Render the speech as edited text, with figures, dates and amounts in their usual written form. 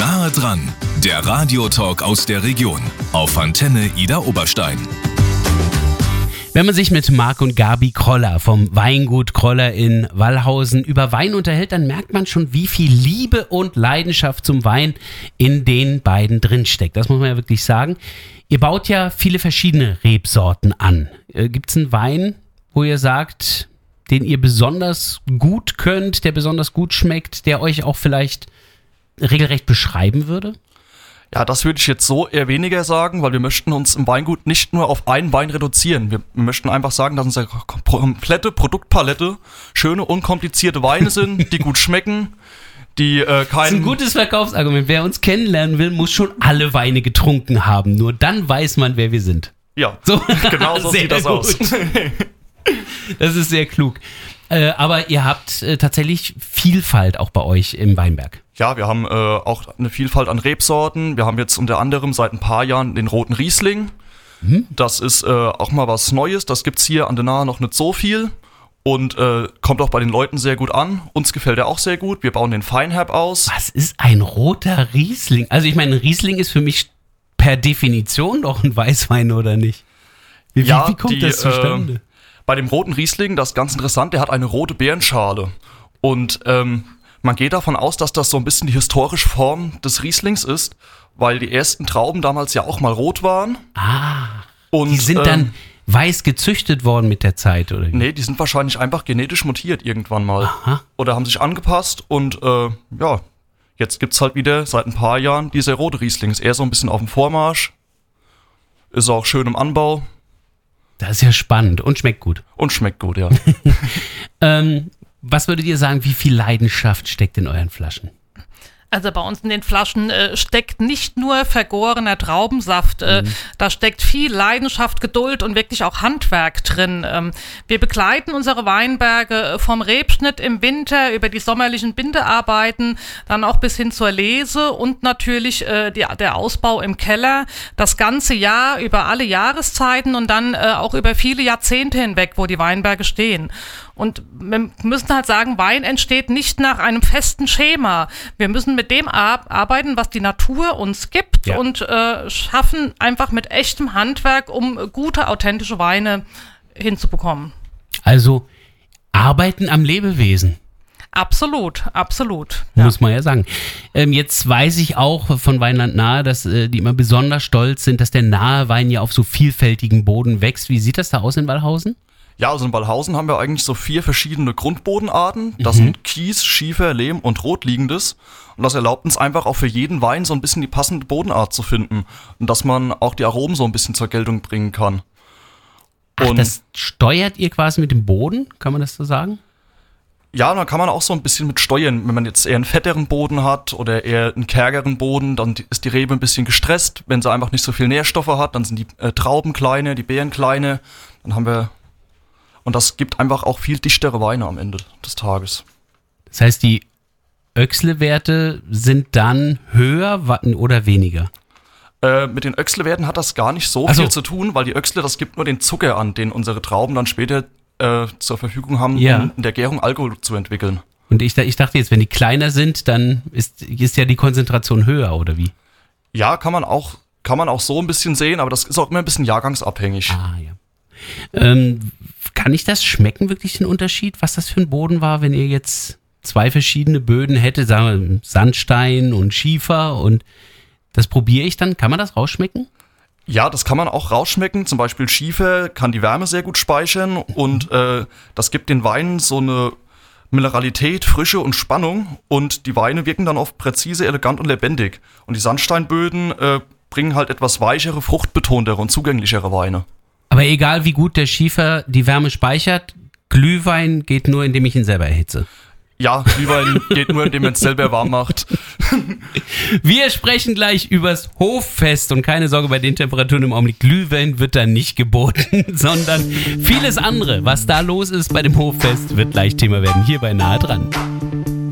Nahe dran, der Radiotalk aus der Region auf Antenne Ida Oberstein. Wenn man sich mit Marc und Gabi Kroller vom Weingut Kroller in Wallhausen über Wein unterhält, dann merkt man schon, wie viel Liebe und Leidenschaft zum Wein in den beiden drinsteckt. Das muss man ja wirklich sagen. Ihr baut ja viele verschiedene Rebsorten an. Gibt es einen Wein, wo ihr sagt, den ihr besonders gut könnt, der besonders gut schmeckt, der euch auch vielleicht regelrecht beschreiben würde? Ja, das würde ich jetzt so eher weniger sagen, weil wir möchten uns im Weingut nicht nur auf einen Wein reduzieren. Wir möchten einfach sagen, dass unsere komplette Produktpalette schöne, unkomplizierte Weine sind, die gut schmecken, die kein... Das ist ein gutes Verkaufsargument. Wer uns kennenlernen will, muss schon alle Weine getrunken haben. Nur dann weiß man, wer wir sind. Ja, so. Genau so sieht das aus. Das ist sehr klug. Aber ihr habt tatsächlich Vielfalt auch bei euch im Weinberg. Ja, wir haben auch eine Vielfalt an Rebsorten. Wir haben jetzt unter anderem seit ein paar Jahren den roten Riesling. Das ist auch mal was Neues. Das gibt's hier an der Nahe noch nicht so viel. Und kommt auch bei den Leuten sehr gut an. Uns gefällt er auch sehr gut. Wir bauen den Feinherb aus. Was ist ein roter Riesling? Also ich meine, ein Riesling ist für mich per Definition doch ein Weißwein, oder nicht? Wie kommt das zustande? Bei dem roten Riesling, das ist ganz interessant, der hat eine rote Beerenschale. Und man geht davon aus, dass das so ein bisschen die historische Form des Rieslings ist, weil die ersten Trauben damals ja auch mal rot waren. Und die sind dann weiß gezüchtet worden mit der Zeit, oder wie? Nee, die sind wahrscheinlich einfach genetisch mutiert irgendwann mal. Aha. Oder haben sich angepasst und jetzt gibt's halt wieder seit ein paar Jahren dieser rote Riesling. Ist eher so ein bisschen auf dem Vormarsch. Ist auch schön im Anbau. Das ist ja spannend und schmeckt gut. Und schmeckt gut, ja. Was würdet ihr sagen, wie viel Leidenschaft steckt in euren Flaschen? Also bei uns in den Flaschen steckt nicht nur vergorener Traubensaft, da steckt viel Leidenschaft, Geduld und wirklich auch Handwerk drin. Wir begleiten unsere Weinberge vom Rebschnitt im Winter über die sommerlichen Bindearbeiten, dann auch bis hin zur Lese und natürlich der Ausbau im Keller, das ganze Jahr über alle Jahreszeiten und dann auch über viele Jahrzehnte hinweg, wo die Weinberge stehen. Und wir müssen halt sagen, Wein entsteht nicht nach einem festen Schema. Wir müssen mit dem arbeiten, was die Natur uns gibt und schaffen einfach mit echtem Handwerk, um gute, authentische Weine hinzubekommen. Also arbeiten am Lebewesen. Absolut, absolut. Muss man ja sagen. Jetzt weiß ich auch von Weinland Nahe, dass die immer besonders stolz sind, dass der nahe Wein ja auf so vielfältigen Boden wächst. Wie sieht das da aus in Wallhausen? Ja, also in Wallhausen haben wir eigentlich so 4 verschiedene Grundbodenarten. Das sind Kies, Schiefer, Lehm und Rotliegendes. Und das erlaubt uns einfach auch für jeden Wein so ein bisschen die passende Bodenart zu finden. Und dass man auch die Aromen so ein bisschen zur Geltung bringen kann. Und das steuert ihr quasi mit dem Boden? Kann man das so sagen? Ja, da kann man auch so ein bisschen mit steuern. Wenn man jetzt eher einen fetteren Boden hat oder eher einen kärgeren Boden, dann ist die Rebe ein bisschen gestresst. Wenn sie einfach nicht so viel Nährstoffe hat, dann sind die Trauben kleine, die Beeren kleine. Dann haben wir... Und das gibt einfach auch viel dichtere Weine am Ende des Tages. Das heißt, die Öxle-Werte sind dann höher oder weniger? Mit den Öxle-Werten hat das gar nicht so viel zu tun, weil die Öxle, das gibt nur den Zucker an, den unsere Trauben dann später zur Verfügung haben, um in der Gärung Alkohol zu entwickeln. Und ich dachte jetzt, wenn die kleiner sind, dann ist ja die Konzentration höher, oder wie? Ja, kann man auch so ein bisschen sehen, aber das ist auch immer ein bisschen jahrgangsabhängig. Ja. Kann ich das schmecken, wirklich den Unterschied, was das für ein Boden war, wenn ihr jetzt 2 verschiedene Böden hättet, sagen wir Sandstein und Schiefer, und das probiere ich dann, kann man das rausschmecken? Ja, das kann man auch rausschmecken, zum Beispiel Schiefer kann die Wärme sehr gut speichern und das gibt den Weinen so eine Mineralität, Frische und Spannung und die Weine wirken dann oft präzise, elegant und lebendig. Und die Sandsteinböden bringen halt etwas weichere, fruchtbetontere und zugänglichere Weine. Aber egal wie gut der Schiefer die Wärme speichert, Glühwein geht nur, indem ich ihn selber erhitze. Ja, Glühwein geht nur, indem man es selber warm macht. Wir sprechen gleich übers Hoffest und keine Sorge, bei den Temperaturen im Augenblick, Glühwein wird da nicht geboten, sondern vieles andere. Was da los ist bei dem Hoffest, wird gleich Thema werden, hier bei Nahe dran.